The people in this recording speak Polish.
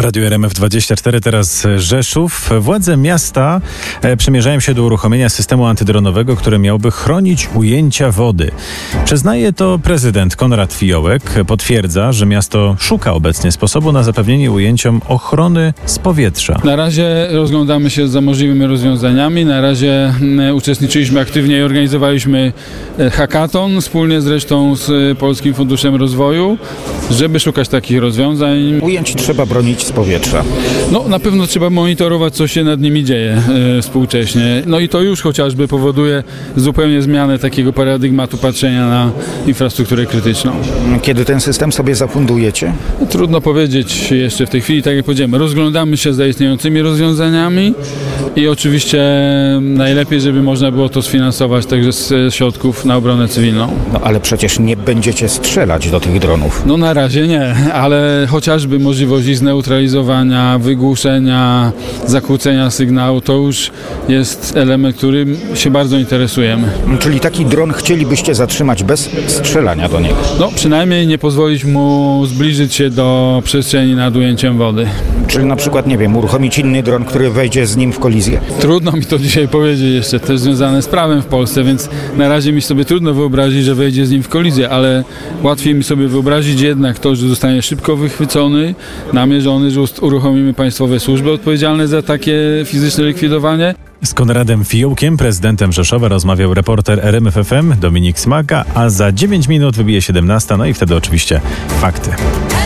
Radiu RMF24, teraz Rzeszów. Władze miasta przymierzają się do uruchomienia systemu antydronowego, który miałby chronić ujęcia wody. Przyznaje to prezydent Konrad Fiołek. Potwierdza, że miasto szuka obecnie sposobu na zapewnienie ujęciom ochrony z powietrza. Na razie rozglądamy się za możliwymi rozwiązaniami. Na razie uczestniczyliśmy aktywnie i organizowaliśmy hackathon wspólnie zresztą z Polskim Funduszem Rozwoju, żeby szukać takich rozwiązań. Ujęć trzeba bronić z powietrza. No, na pewno trzeba monitorować, co się nad nimi dzieje współcześnie. No i to już chociażby powoduje zupełnie zmianę takiego paradygmatu patrzenia na infrastrukturę krytyczną. Kiedy ten system sobie zafundujecie? Trudno powiedzieć jeszcze w tej chwili, tak jak powiedziałem, rozglądamy się za istniejącymi rozwiązaniami i oczywiście najlepiej, żeby można było to sfinansować także z środków na obronę cywilną. No ale przecież nie będziecie strzelać do tych dronów. No na razie nie, ale chociażby możliwość ich zneutralizowania, wygłuszenia, zakłócenia sygnału, to już jest element, którym się bardzo interesujemy. Czyli taki dron chcielibyście zatrzymać bez strzelania do niego? No przynajmniej nie pozwolić mu zbliżyć się do przestrzeni nad ujęciem wody. Czyli na przykład, nie wiem, uruchomić inny dron, który wejdzie z nim w kolizję? Trudno mi to dzisiaj powiedzieć, jeszcze też związane z prawem w Polsce, więc na razie mi sobie trudno wyobrazić, że wejdzie z nim w kolizję, ale łatwiej mi sobie wyobrazić jednak to, że zostanie szybko wychwycony, namierzony, że uruchomimy państwowe służby odpowiedzialne za takie fizyczne likwidowanie. Z Konradem Fiołkiem, prezydentem Rzeszowa, rozmawiał reporter RMF FM Dominik Smaka, a za 9 minut wybije 17, no i wtedy oczywiście fakty.